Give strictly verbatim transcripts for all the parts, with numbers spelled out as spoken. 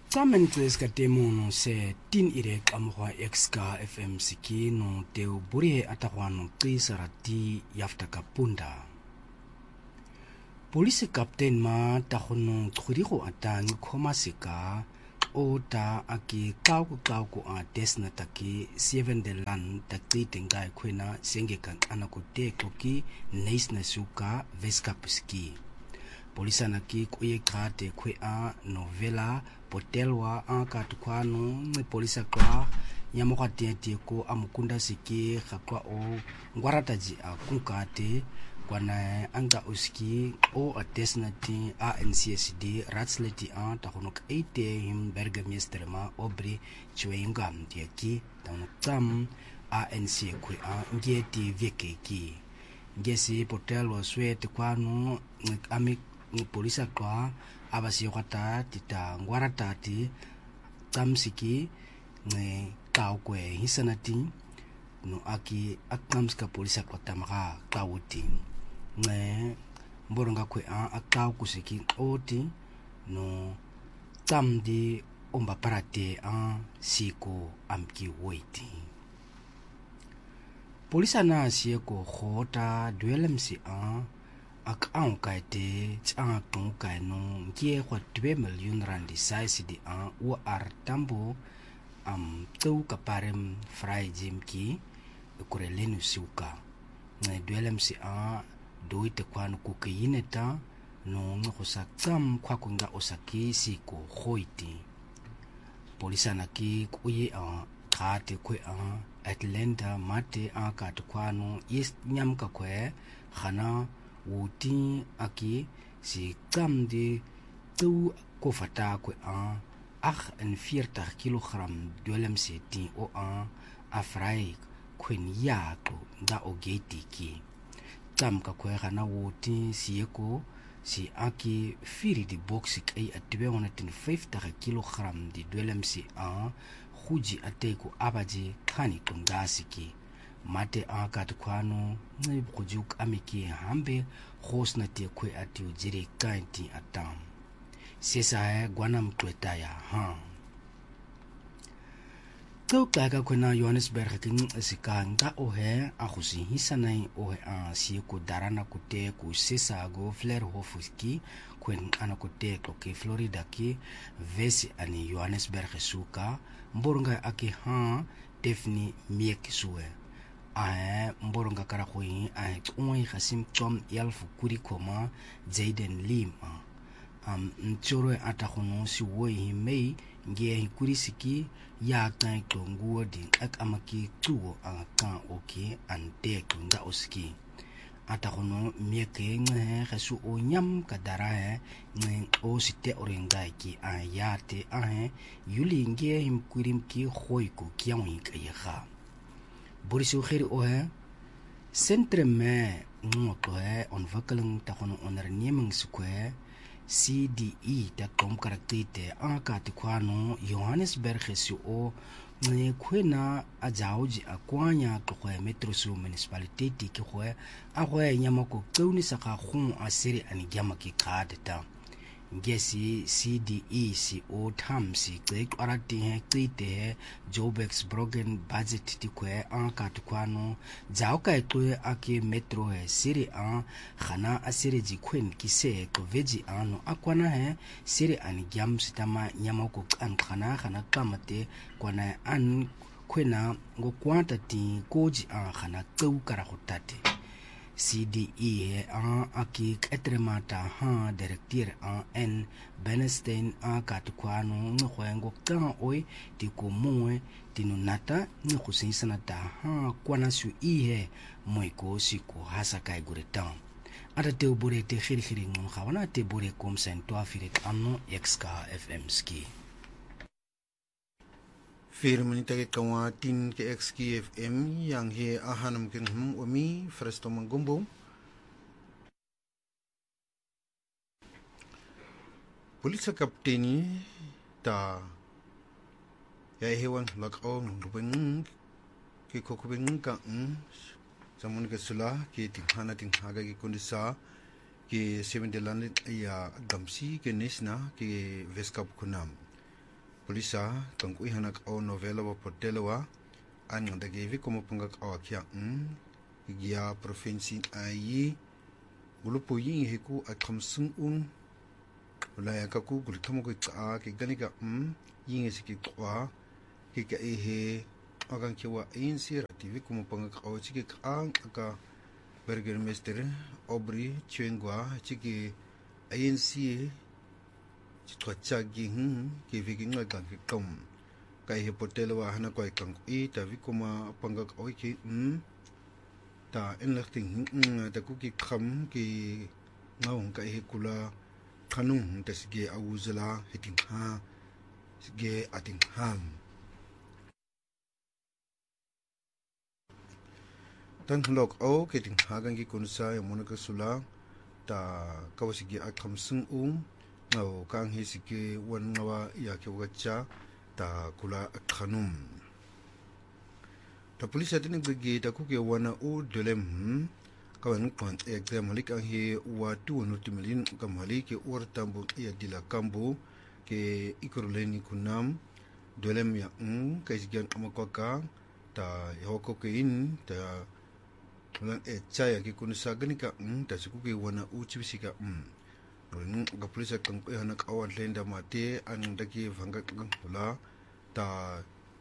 Tsamen tseska temono se tin ire kamwa exka F M siki no teu buri atawano tisarati yafta kapunda. Polisi kapten ma tahono khurigo atang khomasika o ta aki kauku kauku a desna taki seven de lan takti tengai kwena sengekan anakote koki neisna suka veskapuski. Polisa naki kuye kate kwe a novela potelwa a katukwano ni polisa kwa nyamoka tieti ko amukunda siki khakwa o ngwarataji a kunkate kwana anga uski o atesna ti A N C S D ratsleti a tahonok eite him bergmeester ma obri chwenga mtiaki tahonok tam A N C kwe a ngeti vekeki ngesi potelwa swet kwano amik ni polisa kwa abasi kwata tita ngwaratati tamsiki ne kaukwe hisanati no aki akamska polisa kwa tamaka kawuti ne mboronga kwe a akaukusiki oti no tamdi omba parate a siko amki waiti polisa na sieko khota duelemsi a ak ang kaite chang tung kai no ngie kwa two million rand size di a u ar tambo am tu kaparem fry jim ki kurelenu suka ne duelem si a doite kwan ku keineta no ngosa kam kwa kunga osaki siko khoiti polisa na ki kuye a khate kwe a Atlanta mate a kat kwano is nyam ka kwe khana wuti aki si kam di tu kofata kwe a ach en veertig kilogram duelem si ti o a afrai kwen yako da ogeti ki tam ka kwe gana wuti si eko si aki firi di boxi kei a two hundred fifty kilogram di duelem si a huji ateko abaji kani tungasi ki mate akat kwano ngi bujuk amiki hambe khosna te kwe atiu jiri kainti atam sesa gwanam kwetaya ha to kaga kwena Johannesburg king sikanga ohe akhusi hisanai ohe a siku darana kute ku sesa go flair hofuski kwen anakote ke Florida ki vesi ani Johannesburg suka mboronga aki ha defni miek suwe a mboronga karakoi a tungoi khasim tom yalfu kuri koma Jaden Lim am nchoro atakhono si woi mei nge kuri siki ya kan tonguo din ak amaki tuo aka oke ante kunda oski atakhono mieke nge khasu o nyam kadara he nge o site orenga ki a yate a he yuli nge him kurim ki khoiko kiawi kaya Boriso khiri ohe centre me ngoto he ontwikkeling takhono onderneming sukwe C D E ta kom karaktite aka tikwano Johannesburg si o ne kwena ajauji akwanya kwe metro su municipality ki kwe akwe nyamako tsauni saka khun asiri ani gyamaki kadeta ngesi C D E si o tamsi kwe arati he kite Jobex broken budget tikwe aka tikwano jauka kwe ake metro he siri a khana asiri jikwen kise ko veji ano akwana he siri ani gyam sitama nyamako kan khana khana kamate kwana an kwena ngo kwanta ti koji a khana tsau kara khotate C D E a aki etremata ha directeur a en Benestein a katkwano ngwengo ka oi ti komoe tinunata ni khusinsanata ha kwana su ihe moiko siko hasa kai guretan ata te bore te khiri khiri ngon khawana te bore kom sen to afiret anno exka F M ski Vier minuten ke kawa tin ke X K F M yang he ahanam ken hum omi fresto mangumbo polisi kapteni ta ya hewan lakau nubeng ke kokubeng ka samun ke sula ke tinghana tinghaga ke kondisa ke seven de lan ya gamsi ke nesna ke veskap kunam polisa kang kui hanak o novela wa potelewa an ngandagi vi como pungak awakia mm gia provinsi ai gulupu yin hiku akham sung un ulaya kaku gulitamo ko ka ke ganika mm yin siki kwa ke ka ehe agang kiwa in si rativi como pungak aw chiki ka ka Burgermeister Aubrey Chengwa chiki A N C chitwachagi hm ke viking ngang ke kom kai he potelewa hana koi kang i ta vi kuma pangak oi ki hm ta enlachting hm ta ku ki kham ki ngaung kai he kula khanung ta sige awuzala hiting ha sige ating ham tan lok o ke ting hagang ki kunsa ya monaka sula ta kawasigi akham sung um ngau kang hi sige wan ngawa ya ke wacha ta kula khanum ta police atin bigi ta ku ke wana u dolem kawan kon exam halik ang hi wa tu no timlin kamali ke or tambu ya dila kambu ke ikurleni kunam dolem ya um kai sigan amakwaka ta yoko ke in ta Lang e chaya ki kunsa ganika um ta suku ke wana u chibisika um rin ga polisa kang e hanak awan lenda mate an daki vanga kang hula ta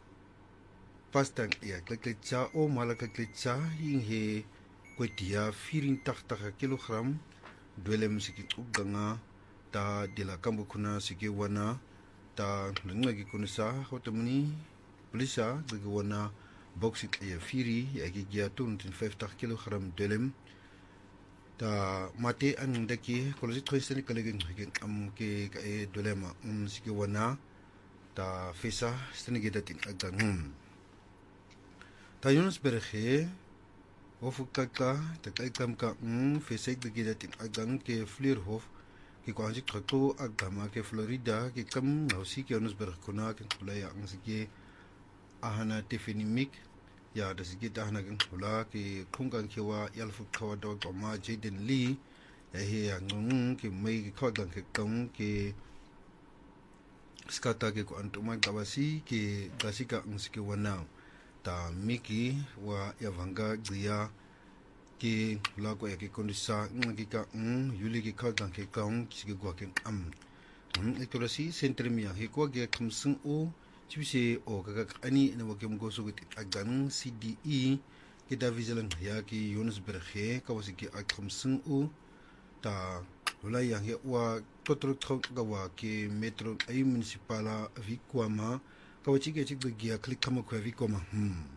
pastang ya kleklecha o malaka klecha yin he kwetia firin tak tak kilogram dwelem siki uganga ta dila kambu kuna siki wana ta ringa ki kunsa hotamni polisa ga wana boxit ya firi ya ki gia vijftig kilogram dwelem ta mate an daki kolosit khoisani kalegen hagen am ke ka e dwelema um siki wana ta fesa stani gedatin agang ta Yunus berge ofukaka ta kai kam ka um fesa gedatin agang ke Vleerhof ki kwanjik khatu agama ke Florida ki kam nausi ke Yunus berge kuna ke kulaya ang siki ahana tefinimik ya da sige ta hana gan hula ke khungkan kewa yalfu khawa do ma Jaden Lee ya he ya ngung ke mai ke khawa gan ke kong ke skata ke ko antuma gawasi ke gasikangsike wana ta miki wa ya vanga gya ke la ko ya ke kondisa ngi ka um yuli ke khawa gan ke kong sige gwa ke am um etorasi centrum ya he ko ge khamsung o chibise o kaga ani na wakem goso git agan C D E kita vigilant ya ki Yunus berge kawasiki akham sung u ta ulai yang ya wa totro thok gawa ki metro ai municipala vikwama kawachike chik gia klik kama kwa vikwama hmm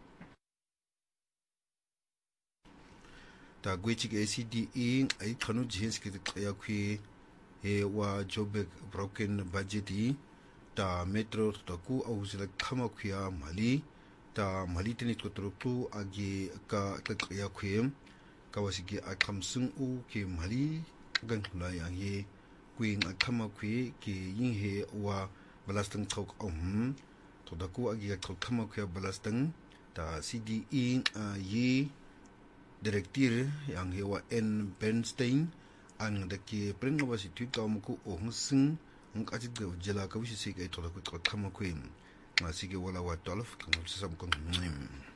ta gwechi ke C D E ai khanu jens ki ya khi e wa jobek broken budget ta metro taku awuzila khama khia mali ta mali tini kotropu agi ka kakya khiem kawasiki akham sung u ke mali gan la ya ye queen akhama khi ke yin he wa balastang thok om to taku agi ka khama khia balastang ta C D E ye director yang he wa N Bernstein ang daki pringawasi tu ka muku ong sing ngajit ga jela ka wisi sik ay tola ko kama queen nga sige wala wa twelve kang sa sam kong